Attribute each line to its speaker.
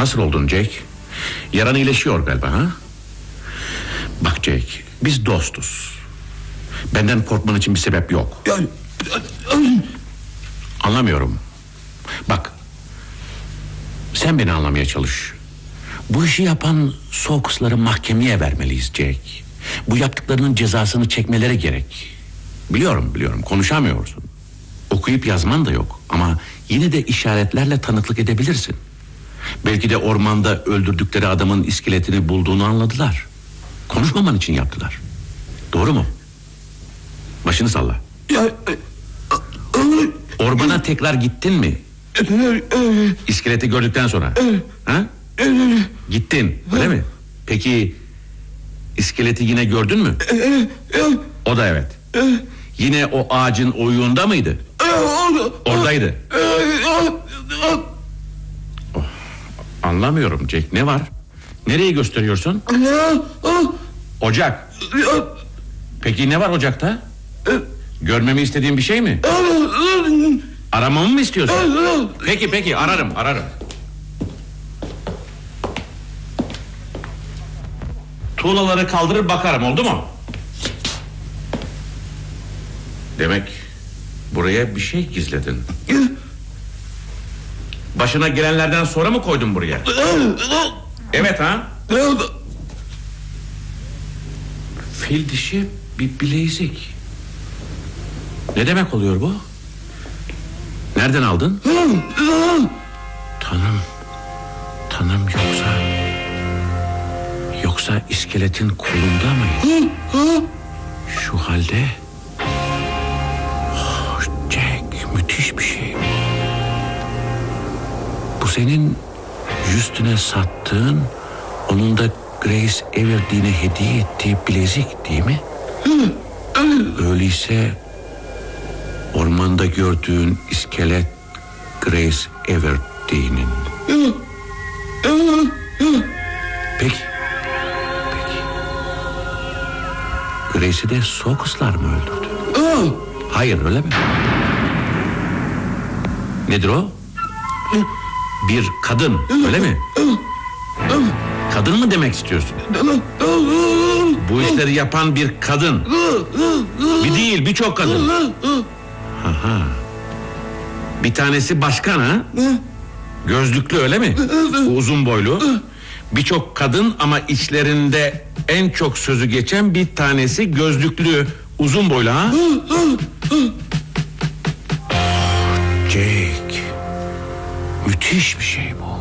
Speaker 1: Nasıl oldun Jack? Yaran iyileşiyor galiba ha? Bak Jack, biz dostuz. Benden korkman için bir sebep yok. Anlamıyorum. Bak, sen beni anlamaya çalış. Bu işi yapan Soğuksları mahkemeye vermeliyiz Jack. Bu yaptıklarının cezasını çekmeleri gerek. Biliyorum, konuşamıyorsun. Okuyup yazman da yok. Ama yine de işaretlerle tanıklık edebilirsin. Belki de ormanda öldürdükleri adamın iskeletini bulduğunu anladılar. Konuşmaman için yaptılar. Doğru mu? Başını salla. Ormana tekrar gittin mi? İskeleti gördükten sonra. Ha? Gittin, öyle mi? Peki iskeleti yine gördün mü? O da evet. Yine o ağacın oyuğunda mıydı? Oradaydı. Oh, anlamıyorum Jack, ne var? Nereye gösteriyorsun? Ocak. Peki ne var ocakta? Görmemi istediğin bir şey mi? Aramamı mı istiyorsun? Peki ararım. Tuğlaları kaldırır bakarım, oldu mu? Demek buraya bir şey gizledin. Başına gelenlerden sonra mı koydun buraya? Evet ha? Fil dişi bir bilezik. Ne demek oluyor bu? Nereden aldın? Tanım yoksa iskeletin kolunda mıydı? Şu halde. Oh, Jack, müthiş bir şey bu. Senin Justin'e sattığın, onun da Grace Everdene'e hediye ettiği bilezik değil mi? Öyleyse ormanda gördüğün iskelet Grace Everdene'in. Peki. Grace'i de Soğukslar mı öldürdü? Hayır, öyle mi? Nedir o? Bir kadın, öyle mi? Kadın mı demek istiyorsun? Bu işleri yapan bir kadın. Bir değil, birçok kadın. Aha. Bir tanesi başkan ha? Gözlüklü, öyle mi? Uzun boylu. Birçok kadın ama içlerinde en çok sözü geçen bir tanesi gözlüklü, uzun boylu ha? Jack, müthiş bir şey bu.